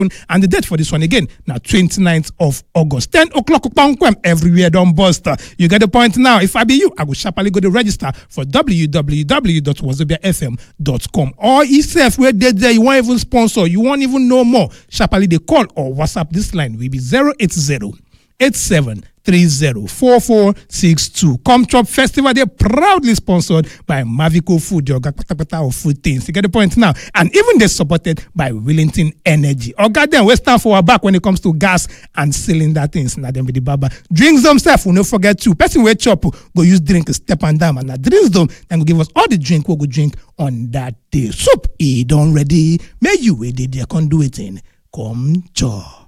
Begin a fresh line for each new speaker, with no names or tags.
And the date for this one again, now 29th of August. 10 o'clock everywhere don't bust. You get the point now. If I be you, I will sharply go to register for www.wazobiafm.com. Or if we're there, you won't even sponsor, you won't even know more. Sharply they call or WhatsApp this line will be 080-8730-4462. Come Chop Festival, they're proudly sponsored by Mavico Food, your of food things. You get the point now. And even they're supported by Wellington Energy. Or goddamn, we stand for our back when it comes to gas and cylinder things. Now them with the baba. Drinks themselves, will not forget to. Person we chop, go use drink, step and down. And now drinks them, then go give us all the drink we go drink on that day. Soup, don't ready. May you wait, they can do it in. Come chop.